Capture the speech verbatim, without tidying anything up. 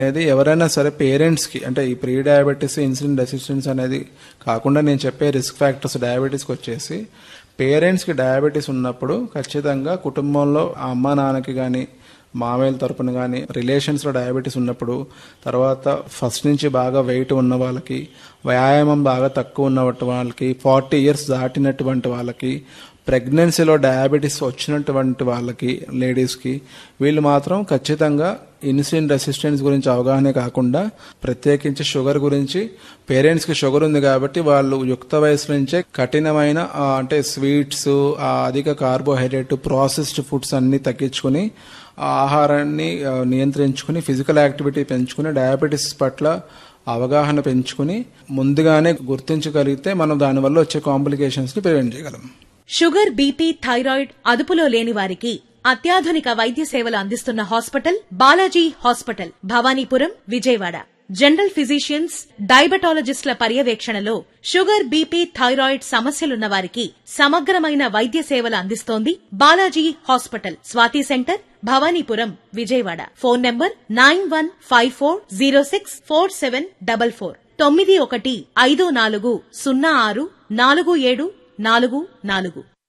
అనేది ఎవరైనా సరే పేరెంట్స్కి అంటే ఈ ప్రీ డయాబెటీస్ ఇన్సులిన్ రెసిస్టెన్స్ అనేది కాకుండా నేను చెప్పే రిస్క్ ఫ్యాక్టర్స్ డయాబెటీస్కి వచ్చేసి పేరెంట్స్కి డయాబెటీస్ ఉన్నప్పుడు ఖచ్చితంగా కుటుంబంలో ఆ అమ్మ నాన్నకి కానీ మామయ్యల తరపున కానీ రిలేషన్స్లో డయాబెటీస్ ఉన్నప్పుడు, తర్వాత ఫస్ట్ నుంచి బాగా వెయిట్ ఉన్న వాళ్ళకి, వ్యాయామం బాగా తక్కువ ఉన్నటువంటి వాళ్ళకి, ఫార్టీ ఇయర్స్ దాటినటువంటి వాళ్ళకి, ప్రెగ్నెన్సీలో డయాబెటీస్ వచ్చినటువంటి వాళ్ళకి లేడీస్కి వీళ్ళు మాత్రం ఖచ్చితంగా ఇన్సులిన్ రెసిస్టెన్స్ గురించి అవగాహన కాకుండా ప్రత్యేకించి షుగర్ గురించి పేరెంట్స్కి షుగర్ ఉంది కాబట్టి వాళ్ళు యుక్త వయసు నుంచే కఠినమైన అంటే స్వీట్స్, అధిక కార్బోహైడ్రేట్, ప్రాసెస్డ్ ఫుడ్స్ అన్ని తగ్గించుకుని ఆహారాన్ని నియంత్రించుకుని ఫిజికల్ యాక్టివిటీ పెంచుకుని డయాబెటీస్ పట్ల అవగాహన పెంచుకుని ముందుగానే గుర్తించగలిగితే మనం దానివల్ల వచ్చే కాంప్లికేషన్స్ ని ప్రివెంట్ చేయగలం. షుగర్, బీపీ, థైరాయిడ్ అదుపులో లేని వారికి అత్యాధునిక వైద్య సేవలు అందిస్తున్న hospital Balaji hospital, Bhavanipuram, Vijayawada. General physicians, డయాబెటాలజిస్టుల పర్యవేక్షణలో షుగర్, బీపీ, థైరాయిడ్ సమస్యలున్న వారికి సమగ్రమైన వైద్య సేవలు అందిస్తోంది Balaji hospital. Swathi centre, Bhavanipuram, Vijayawada. Phone number nine one five four zero six four seven double four తొమ్మిది ఒకటి ఐదు నాలుగు సున్నా ఆరు నాలుగు ఏడు నాలుగు నాలుగు.